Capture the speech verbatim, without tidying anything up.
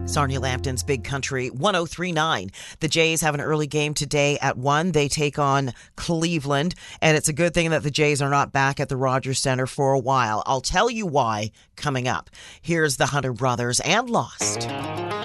Sarnia Lambton's Big Country one oh three point nine. The Jays have an early game today at one. They take on Cleveland, and it's a good thing that the Jays are not back at the Rogers Center for a while. I'll tell you why coming up. Here's the Hunter Brothers and Lost.